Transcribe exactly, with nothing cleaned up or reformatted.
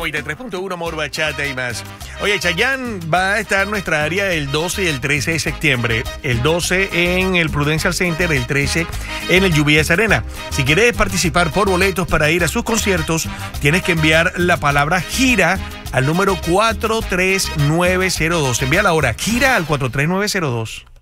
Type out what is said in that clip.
noventa y tres punto uno, Amor, Bachata y más. Oye, Chayanne va a estar en nuestra área el doce y el trece de septiembre. El doce en el Prudential Center, el trece en el U B S Arena. Si quieres participar por boletos para ir a sus conciertos, tienes que enviar la palabra gira al número cuatro tres nueve cero dos. Envía la hora gira al cuatro tres nueve cero dos.